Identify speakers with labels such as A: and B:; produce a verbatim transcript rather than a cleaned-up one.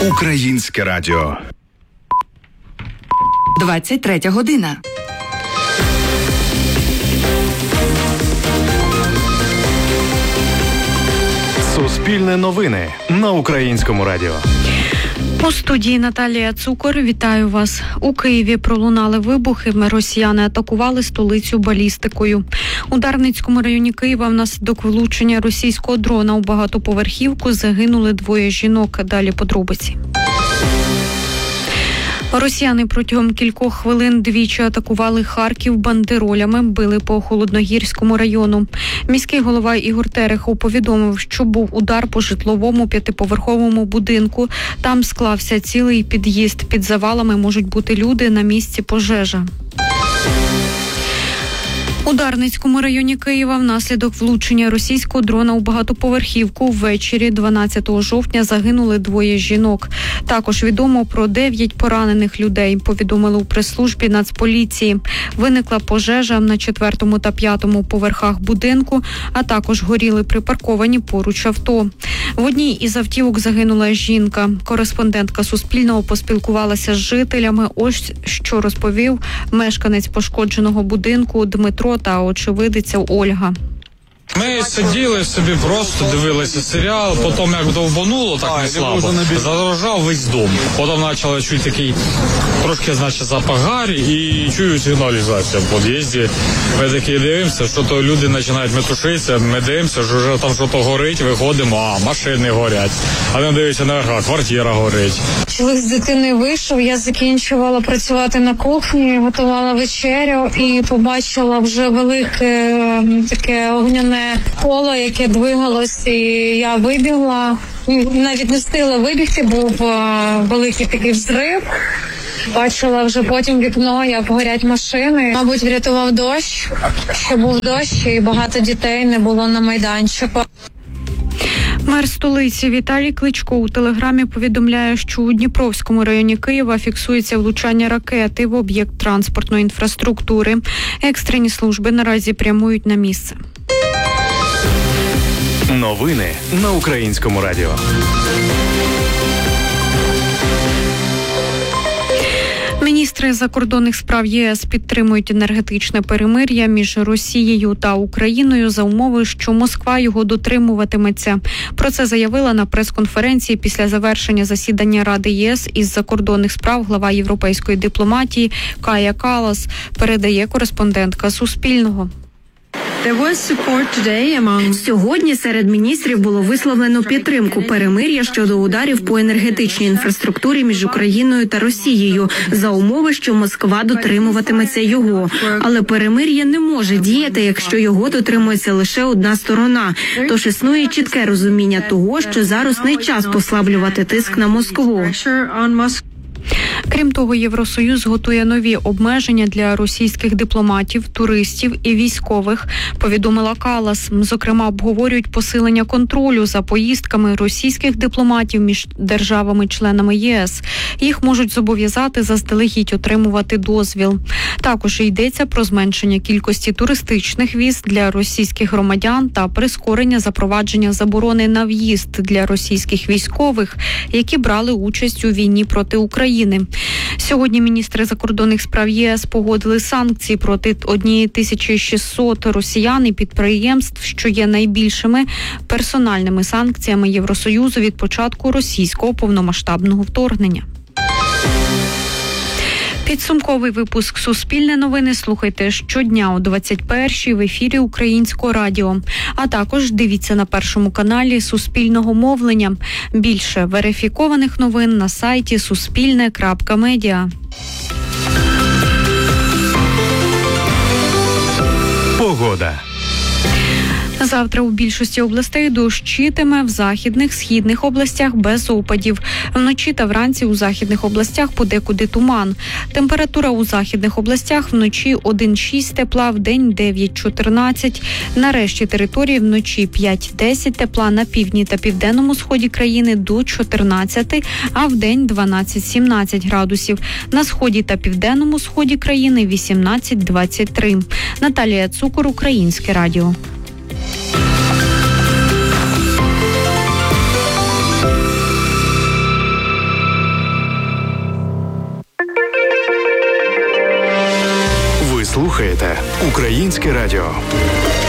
A: Українське радіо.
B: двадцять третя година.
C: Суспільне новини на Українському радіо.
D: У студії Наталія Цукор. Вітаю вас. У Києві пролунали вибухи. Росіяни атакували столицю балістикою. У Дарницькому районі Києва внаслідок влучення російського дрона у багатоповерхівку загинули двоє жінок. Далі подробиці. Росіяни протягом кількох хвилин двічі атакували Харків бандеролями, били по Холодногірському району. Міський голова Ігор Терехов повідомив, що був удар по житловому п'ятиповерховому будинку. Там склався цілий під'їзд. Під завалами можуть бути люди, на місці пожежа. У Дарницькому районі Києва внаслідок влучення російського дрона у багатоповерхівку ввечері дванадцятого жовтня загинули двоє жінок. Також відомо про дев'ять поранених людей, повідомили у прес-службі Нацполіції. Виникла пожежа на четвертому та п'ятому поверхах будинку, а також горіли припарковані поруч авто. В одній із автівок загинула жінка. Кореспондентка Суспільного поспілкувалася з жителями. Ось що розповів мешканець пошкодженого будинку Дмитро та очевидиця Ольга.
E: Ми сиділи собі, просто дивилися серіал, потім як довбануло, так не слабо, задрожав весь дом. Потім почали чути такий трошки, значить, запах гарі і чую сигналізацію в під'їзді. Ми такі дивимося, що то люди починають метушитися, ми дивимося, що вже там щось горить, виходимо, а машини горять. А не дивимося наверх, квартира горить.
F: Чоловік з дитиною вийшов, я закінчувала працювати на кухні, готувала вечерю і побачила вже велике таке огняне поло, яке двигалось, і я вибігла. Навіть не встигла вибігти, був великий такий взрив. Бачила вже потім вікно, як горять машини. Мабуть, врятував дощ, що був дощ, і багато дітей не було на майданчику.
D: Мер столиці Віталій Кличко у телеграмі повідомляє, що у Дніпровському районі Києва фіксується влучання ракети в об'єкт транспортної інфраструктури. Екстрені служби наразі прямують на місце.
C: Новини на Українському радіо.
D: Міністри закордонних справ ЄС підтримують енергетичне перемир'я між Росією та Україною за умови, що Москва його дотримуватиметься. Про це заявила на прес-конференції після завершення засідання Ради ЄС із закордонних справ глава європейської дипломатії Кая Каллас, передає кореспондентка Суспільного.
G: Сьогодні серед міністрів було висловлено підтримку перемир'я щодо ударів по енергетичній інфраструктурі між Україною та Росією за умови, що Москва дотримуватиметься його. Але перемир'я не може діяти, якщо його дотримується лише одна сторона. Тож існує чітке розуміння того, що зараз не час послаблювати тиск на Москву.
D: Крім того, Євросоюз готує нові обмеження для російських дипломатів, туристів і військових, повідомила Каллас. Зокрема, обговорюють посилення контролю за поїздками російських дипломатів між державами-членами ЄС. Їх можуть зобов'язати заздалегідь отримувати дозвіл. Також йдеться про зменшення кількості туристичних віз для російських громадян та прискорення запровадження заборони на в'їзд для російських військових, які брали участь у війні проти України. Сьогодні міністри закордонних справ ЄС погодили санкції проти тисяча шістсот росіян і підприємств, що є найбільшими персональними санкціями Євросоюзу від початку російського повномасштабного вторгнення. Підсумковий випуск «Суспільне новини» слухайте щодня о двадцять першій в ефірі Українського радіо. А також дивіться на Першому каналі Суспільного мовлення. Більше верифікованих новин на сайті суспільне крапка медіа.
C: Погода.
D: Завтра у більшості областей дощитиме, в західних, східних областях без опадів. Вночі та вранці у західних областях подекуди туман. Температура у західних областях вночі один шість тепла, вдень дев'ять чотирнадцять. На решті території вночі п'ять десять тепла, на півдні та південному сході країни до чотирнадцяти, а вдень дванадцять сімнадцять градусів. На сході та південному сході країни вісімнадцять двадцять три. Наталія Цукор, Українське радіо.
C: слухаєте Українське радіо.